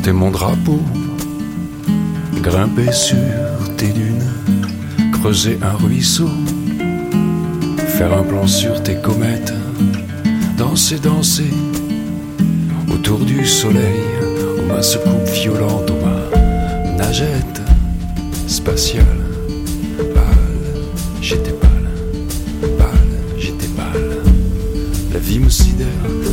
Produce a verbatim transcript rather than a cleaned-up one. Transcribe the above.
porter mon drapeau, grimper sur tes dunes, creuser un ruisseau, faire un plan sur tes comètes, danser, danser autour du soleil, aux mains secoupes violentes, aux mains nagettes spatiales. Pâle, j'étais pâle, pâle, j'étais pâle. La vie me sidère,